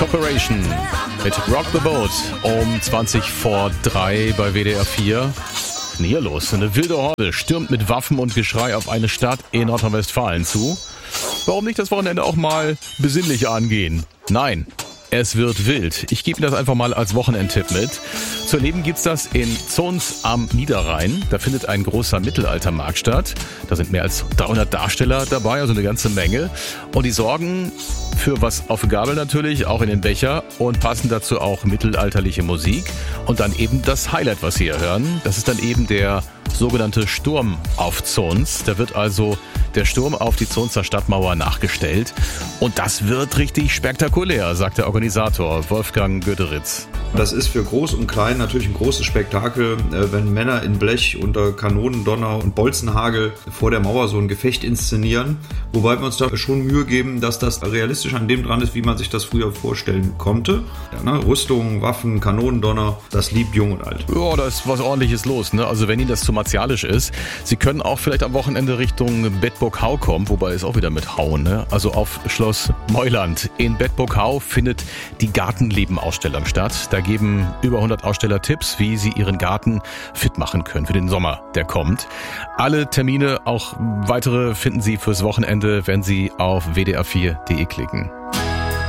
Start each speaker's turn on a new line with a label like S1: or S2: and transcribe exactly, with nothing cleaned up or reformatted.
S1: Operation mit Rock the Boat um zwanzig vor drei bei W D R vier. Was ist denn hier los? Eine wilde Horde stürmt mit Waffen und Geschrei auf eine Stadt in Nordrhein-Westfalen zu. Warum nicht das Wochenende auch mal besinnlich angehen? Nein, es wird wild. Ich gebe Ihnen das einfach mal als Wochenendtipp mit. Zu erleben gibt's das in Zons am Niederrhein. Da findet ein großer Mittelaltermarkt statt. Da sind mehr als dreihundert Darsteller dabei, also eine ganze Menge. Und die sorgen für was auf Gabel natürlich, auch in den Becher, und passen dazu auch mittelalterliche Musik. Und dann eben das Highlight, was Sie hier hören. Das ist dann eben der sogenannte Sturm auf Zons. Da wird also der Sturm auf die Zonser Stadtmauer nachgestellt. Und das wird richtig spektakulär, sagt der Organisator Wolfgang Göderitz.
S2: Das ist für Groß und Klein natürlich ein großes Spektakel, wenn Männer in Blech unter Kanonendonner und Bolzenhagel vor der Mauer so ein Gefecht inszenieren. Wobei wir uns da schon Mühe geben, dass das realistisch an dem dran ist, wie man sich das früher vorstellen konnte. Ja, ne? Rüstungen, Waffen, Kanonendonner, das liebt Jung und Alt.
S1: Ja, da ist was Ordentliches los, ne? Also wenn Ihnen das zu martialisch ist, Sie können auch vielleicht am Wochenende Richtung Bedburg-Hau kommen, wobei es auch wieder mit Hauen, ne? Also auf Schloss Meuland in Bedburg-Hau findet die Gartenleben-Ausstellung statt. Da geben über hundert Aussteller Tipps, wie sie ihren Garten fit machen können für den Sommer, der kommt. Alle Termine, auch weitere, finden Sie fürs Wochenende, wenn Sie auf w d r vier punkt d e klicken.